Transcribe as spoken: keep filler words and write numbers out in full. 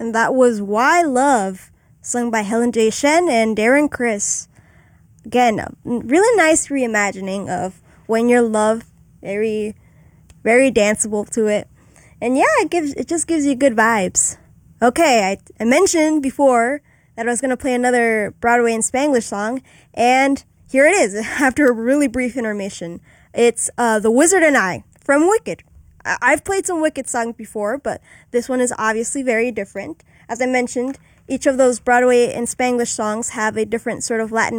and that was Why Love, sung by Helen J. Shen and Darren Criss. Again, a really nice reimagining of When You're Loved, very, very danceable to it. And yeah, it gives it just gives you good vibes. Okay, I, I mentioned before that I was going to play another Broadway and Spanglish song, and here it is, after a really brief intermission. It's uh, The Wizard and I, from Wicked. I- I've played some Wicked songs before, but this one is obviously very different. As I mentioned, each of those Broadway and Spanglish songs have a different sort of Latin